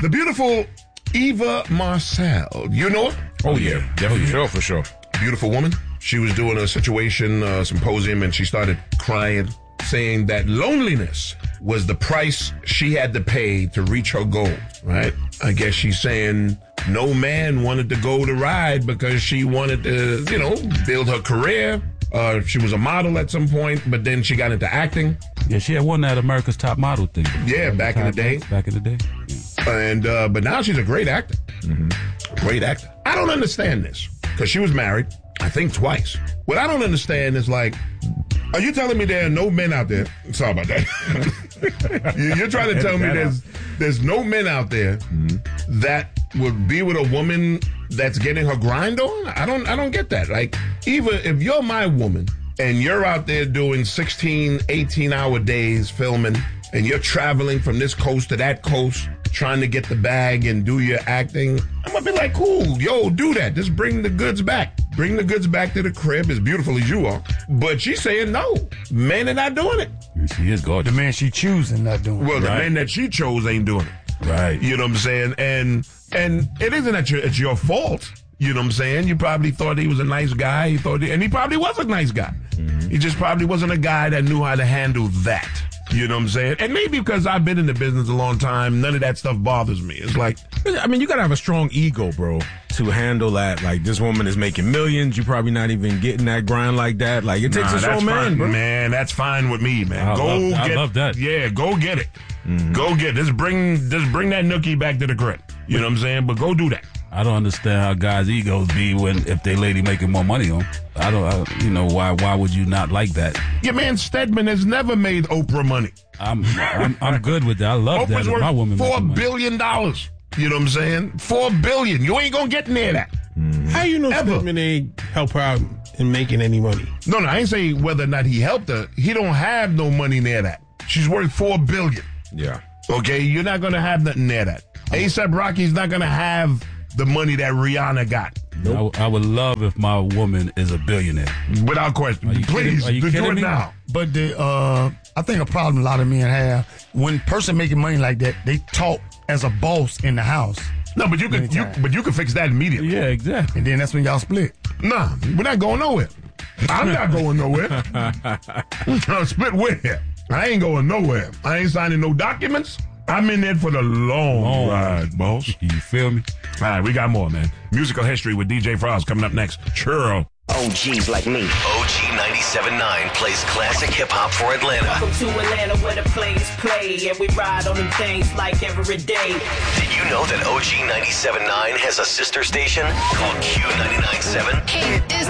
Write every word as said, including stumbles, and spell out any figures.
The beautiful Eva Marcille. You know her? Oh, yeah. Definitely. For sure, for sure. Beautiful woman. She was doing a situation, uh, symposium, and she started crying, saying that loneliness was the price she had to pay to reach her goal, right? I guess she's saying no man wanted to go to ride because she wanted to, you know, build her career. Uh, she was a model at some point, but then she got into acting. Yeah, she had won that America's Top Model thing. Yeah, back in the day. Back in the day. Yeah. And uh, but now she's a great actor. Mm-hmm. Great actor. I don't understand this because she was married, I think twice. What I don't understand is like, are you telling me there are no men out there? Sorry about that. You're trying to tell me there's there's no men out there mm-hmm. that would be with a woman that's getting her grind on? I don't I don't get that. Like, even if you're my woman and you're out there doing sixteen, eighteen hour days filming and you're traveling from this coast to that coast trying to get the bag and do your acting, I'm gonna be like, cool, yo, do that. Just bring the goods back. Bring the goods back to the crib, as beautiful as you are. But she's saying no. Men are not doing it. She is gorgeous. The man she choosing not doing it. Well, the Right. men that she chose ain't doing it. Right. You know what I'm saying? And and it isn't that your, it's your fault. You know what I'm saying? You probably thought he was a nice guy. He thought, he, and he probably was a nice guy. Mm-hmm. He just probably wasn't a guy that knew how to handle that. You know what I'm saying? And maybe because I've been in the business a long time, none of that stuff bothers me. It's like, I mean, you gotta have a strong ego, bro, to handle that. Like, this woman is making millions. You're probably not even getting that grind like that. Like, it takes nah, a strong that's man, fine, bro. man. That's fine with me, man. I go love, get. I love that. Yeah, go get it. Mm-hmm. Go get it. Just bring, just bring that nookie back to the crib. You know what I'm saying? But go do that. I don't understand how guys' egos be when if they lady making more money on. I don't, I, you know, why? Why would you not like that? Your man Stedman has never made Oprah money. I'm, I'm, I'm good with that. I love Oprah's that. worth My woman four making money. billion dollars. You know what I'm saying? Four billion. You ain't gonna get near that. Mm-hmm. How you know Ever. Stedman ain't help her out in making any money? No, no, I ain't saying whether or not he helped her. He don't have no money near that. She's worth four billion. Yeah. Okay, you're not gonna have nothing near that. ASAP Rocky's not gonna have the money that Rihanna got. I, w- I would love if my woman is a billionaire. Without question. Are you Please, kidding- are you do kidding it me? now. But the uh, I think a problem a lot of men have, when person making money like that, they talk as a boss in the house. No, but you could, you, Anytime. but you can fix that immediately. Yeah, exactly. And then that's when y'all split. Nah, we're not going nowhere. I'm not going nowhere. Split where? I ain't going nowhere. I ain't signing no documents. I'm in there for the long, Long ride, boss. You feel me? All right, we got more, man. Musical history with D J Frost coming up next. Churl. O Gs like me. O G ninety-seven point nine plays classic hip-hop for Atlanta. Welcome to Atlanta where the planes play, and we ride on them things like every day. Did you know that O G ninety-seven point nine has a sister station called Q ninety-nine point seven? Here is